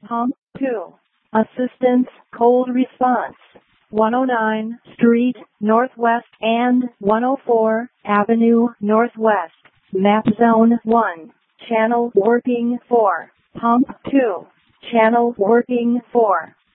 Pump 2. Assistance, cold response. 109 Street Northwest and 104 Avenue Northwest. Map Zone 1. Channel working 4. Pump 2. Channel working 4.